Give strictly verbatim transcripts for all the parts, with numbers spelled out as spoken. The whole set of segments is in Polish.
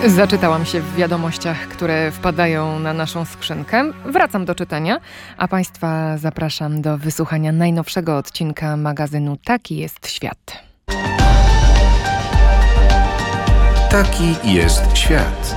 Zaczytałam się w wiadomościach, które wpadają na naszą skrzynkę. Wracam do czytania, a Państwa zapraszam do wysłuchania najnowszego odcinka magazynu Taki jest świat. Taki jest świat.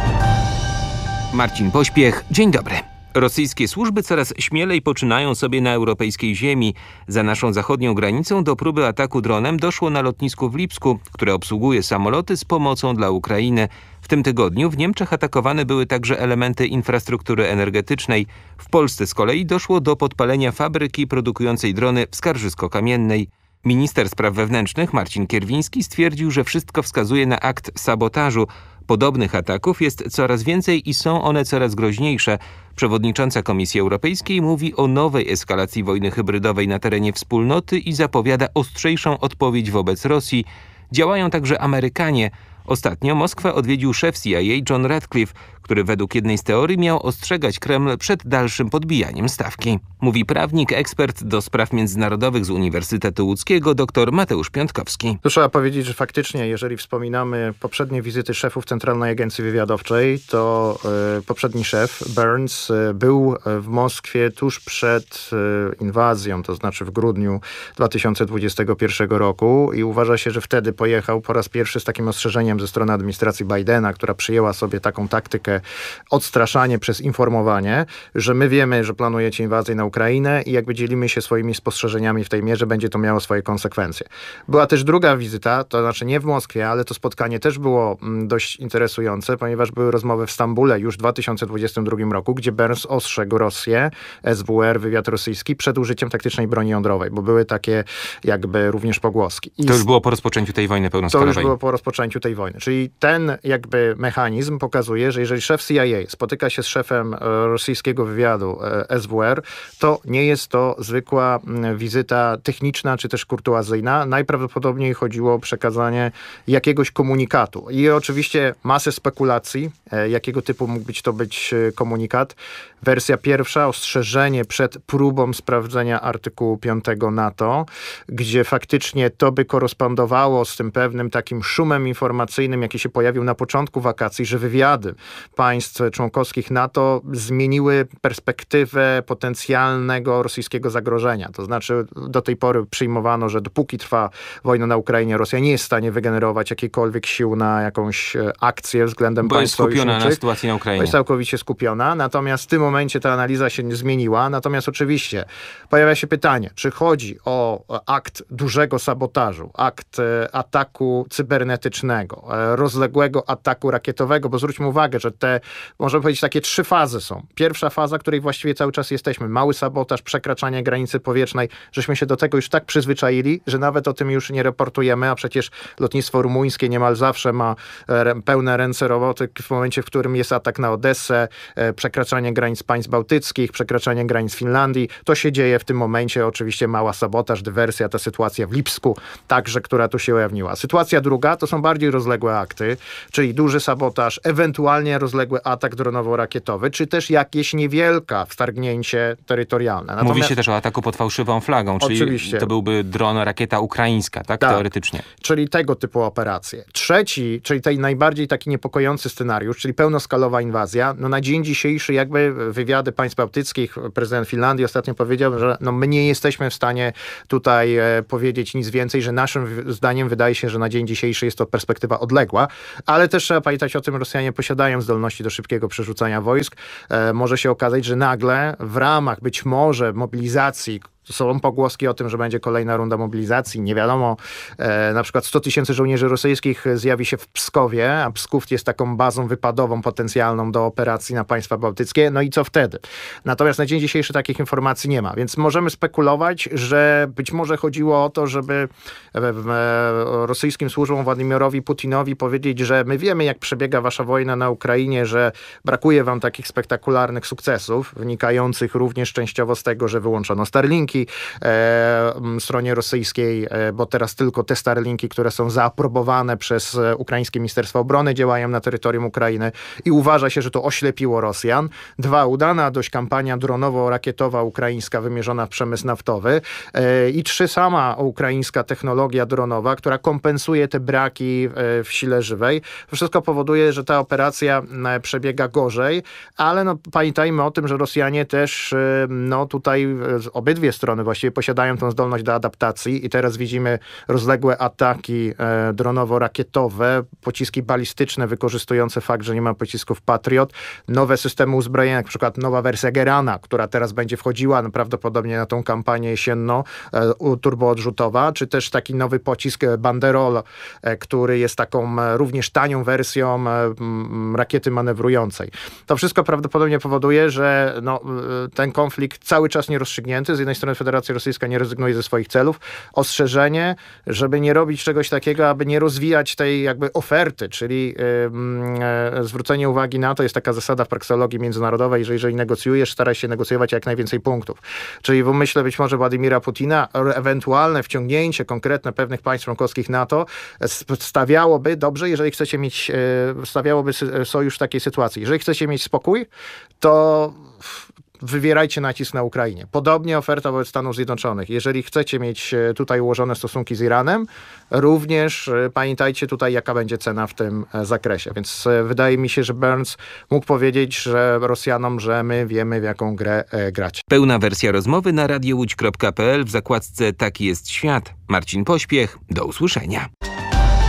Marcin Pośpiech, dzień dobry. Rosyjskie służby coraz śmielej poczynają sobie na europejskiej ziemi. Za naszą zachodnią granicą do próby ataku dronem doszło na lotnisku w Lipsku, które obsługuje samoloty z pomocą dla Ukrainy. W tym tygodniu w Niemczech atakowane były także elementy infrastruktury energetycznej. W Polsce z kolei doszło do podpalenia fabryki produkującej drony w Skarżysko-Kamiennej. Minister spraw wewnętrznych Marcin Kierwiński stwierdził, że wszystko wskazuje na akt sabotażu. Podobnych ataków jest coraz więcej i są one coraz groźniejsze. Przewodnicząca Komisji Europejskiej mówi o nowej eskalacji wojny hybrydowej na terenie wspólnoty i zapowiada ostrzejszą odpowiedź wobec Rosji. Działają także Amerykanie. Ostatnio Moskwę odwiedził szef C I A John Ratcliffe, który według jednej z teorii miał ostrzegać Kreml przed dalszym podbijaniem stawki. Mówi prawnik, ekspert do spraw międzynarodowych z Uniwersytetu Łódzkiego dr Mateusz Piątkowski. Tu trzeba powiedzieć, że faktycznie, jeżeli wspominamy poprzednie wizyty szefów Centralnej Agencji Wywiadowczej, to y, poprzedni szef, Burns, y, był w Moskwie tuż przed y, inwazją, to znaczy w grudniu dwa tysiące dwudziestego pierwszego roku i uważa się, że wtedy pojechał po raz pierwszy z takim ostrzeżeniem ze strony administracji Bidena, która przyjęła sobie taką taktykę odstraszanie przez informowanie, że my wiemy, że planujecie inwazję na Ukrainę i jakby dzielimy się swoimi spostrzeżeniami w tej mierze, będzie to miało swoje konsekwencje. Była też druga wizyta, to znaczy nie w Moskwie, ale to spotkanie też było dość interesujące, ponieważ były rozmowy w Stambule już w dwa tysiące dwudziestym drugim roku, gdzie Burns ostrzegł Rosję, S W R, wywiad rosyjski, przed użyciem taktycznej broni jądrowej, bo były takie jakby również pogłoski. I to już było po rozpoczęciu tej wojny pełnoskalowej. To już było po rozpoczęciu tej wojny. Czyli ten jakby mechanizm pokazuje, że jeżeli szef C I A spotyka się z szefem rosyjskiego wywiadu S W R, to nie jest to zwykła wizyta techniczna czy też kurtuazyjna. Najprawdopodobniej chodziło o przekazanie jakiegoś komunikatu. I oczywiście masę spekulacji, jakiego typu mógł być to być komunikat. Wersja pierwsza, ostrzeżenie przed próbą sprawdzenia artykułu piątego NATO, gdzie faktycznie to by korespondowało z tym pewnym takim szumem informacyjnym, jaki się pojawił na początku wakacji, że wywiady państw członkowskich NATO zmieniły perspektywę potencjalnego rosyjskiego zagrożenia. To znaczy do tej pory przyjmowano, że dopóki trwa wojna na Ukrainie, Rosja nie jest w stanie wygenerować jakichkolwiek sił na jakąś akcję względem Bo państw jest skupiona sojuszniczych. na sytuacji na Ukrainie. Jest całkowicie skupiona. Natomiast w tym momencie ta analiza się nie zmieniła. Natomiast oczywiście pojawia się pytanie, czy chodzi o akt dużego sabotażu, akt ataku cybernetycznego, rozległego ataku rakietowego, bo zwróćmy uwagę, że te, można powiedzieć, takie trzy fazy są. Pierwsza faza, której właściwie cały czas jesteśmy. Mały sabotaż, przekraczanie granicy powietrznej, żeśmy się do tego już tak przyzwyczaili, że nawet o tym już nie raportujemy, a przecież lotnictwo rumuńskie niemal zawsze ma re, pełne ręce roboty w momencie, w którym jest atak na Odessę, e, przekraczanie granic państw bałtyckich, przekraczanie granic Finlandii. To się dzieje w tym momencie. Oczywiście mała sabotaż, dywersja, ta sytuacja w Lipsku, także, która tu się ujawniła. Sytuacja druga to są bardziej rozległe akty, czyli duży sabotaż, ewentualnie rozległy atak dronowo-rakietowy, czy też jakieś niewielka wtargnięcie terytorialne. Natomiast... Mówi się też o ataku pod fałszywą flagą, czyli Oczywiście. To byłby dron, rakieta ukraińska, tak? Tak. Teoretycznie. Czyli tego typu operacje. Trzeci, czyli tej najbardziej taki niepokojący scenariusz, czyli pełnoskalowa inwazja. No na dzień dzisiejszy jakby wywiady państw bałtyckich, prezydent Finlandii ostatnio powiedział, że no my nie jesteśmy w stanie tutaj e, powiedzieć nic więcej, że naszym zdaniem wydaje się, że na dzień dzisiejszy jest to perspektywa odległa, ale też trzeba pamiętać o tym, Rosjanie posiadają zdolności do szybkiego przerzucania wojsk. E, może się okazać, że nagle w ramach być może mobilizacji, są pogłoski o tym, że będzie kolejna runda mobilizacji. Nie wiadomo, e, na przykład sto tysięcy żołnierzy rosyjskich zjawi się w Pskowie, a Psków jest taką bazą wypadową potencjalną do operacji na państwa bałtyckie. No i co wtedy? Natomiast na dzień dzisiejszy takich informacji nie ma, więc możemy spekulować, że być może chodziło o to, żeby e, e, rosyjskim służbom Władimirowi Putinowi powiedzieć, że my wiemy, jak przebiega wasza wojna na Ukrainie, że brakuje wam takich spektakularnych sukcesów, wynikających również częściowo z tego, że wyłączono Starlinki, Starlinki e, stronie rosyjskiej, e, bo teraz tylko te Starlinki, które są zaaprobowane przez e, ukraińskie Ministerstwo Obrony, działają na terytorium Ukrainy i uważa się, że to oślepiło Rosjan. Dwa, udana dość kampania dronowo-rakietowa ukraińska wymierzona w przemysł naftowy. E, I trzy, sama ukraińska technologia dronowa, która kompensuje te braki e, w sile żywej. To wszystko powoduje, że ta operacja e, przebiega gorzej, ale no, pamiętajmy o tym, że Rosjanie też e, no tutaj e, obydwie strony właściwie posiadają tą zdolność do adaptacji i teraz widzimy rozległe ataki e, dronowo-rakietowe, pociski balistyczne wykorzystujące fakt, że nie ma pocisków Patriot, nowe systemy uzbrojenia, jak na przykład nowa wersja Gerana, która teraz będzie wchodziła no, prawdopodobnie na tą kampanię jesienną, e, turboodrzutowa, czy też taki nowy pocisk Banderol, e, który jest taką e, również tanią wersją e, m, rakiety manewrującej. To wszystko prawdopodobnie powoduje, że no, e, ten konflikt cały czas nierozstrzygnięty. Z jednej strony Federacja Rosyjska nie rezygnuje ze swoich celów. Ostrzeżenie, żeby nie robić czegoś takiego, aby nie rozwijać tej jakby oferty, czyli e, e, zwrócenie uwagi na to, jest taka zasada w praksologii międzynarodowej, że jeżeli negocjujesz, staraj się negocjować jak najwięcej punktów. Czyli w umyśle być może Władimira Putina ewentualne wciągnięcie konkretne pewnych państw członkowskich NATO stawiałoby, dobrze, jeżeli chcecie mieć, stawiałoby sojusz w takiej sytuacji. Jeżeli chcecie mieć spokój, to wywierajcie nacisk na Ukrainie. Podobnie oferta wobec Stanów Zjednoczonych. Jeżeli chcecie mieć tutaj ułożone stosunki z Iranem, również pamiętajcie tutaj, jaka będzie cena w tym zakresie. Więc wydaje mi się, że Burns mógł powiedzieć, że Rosjanom, że my wiemy, w jaką grę grać. Pełna wersja rozmowy na radiowódź kropka p l w zakładce Taki jest świat. Marcin Pośpiech, do usłyszenia.